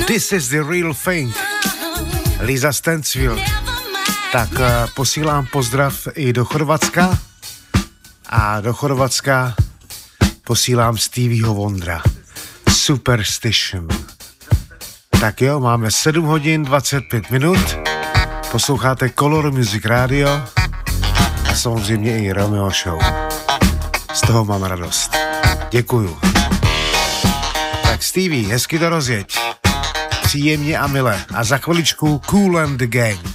This is the real thing. Lisa Stansfield. Tak posílám pozdrav i do Chorvatska. A do Chorvatska posílám Stevieho Wondera. Superstition. Tak jo, máme 7 hodin 25 minut. Posloucháte Color Music Radio a samozřejmě i Romeo Show. Z toho mám radost. Děkuju. Tak Stevie, hezky to rozjeď. Příjemně a milé. A za chviličku Kool and the Gang.